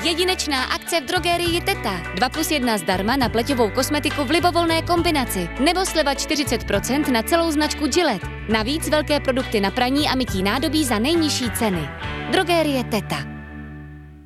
Jedinečná akce v drogerii Teta. 2+1 zdarma na pleťovou kosmetiku v libovolné kombinaci. Nebo sleva 40% na celou značku Gillette. Navíc velké produkty na praní a mytí nádobí za nejnižší ceny. Drogerie Teta.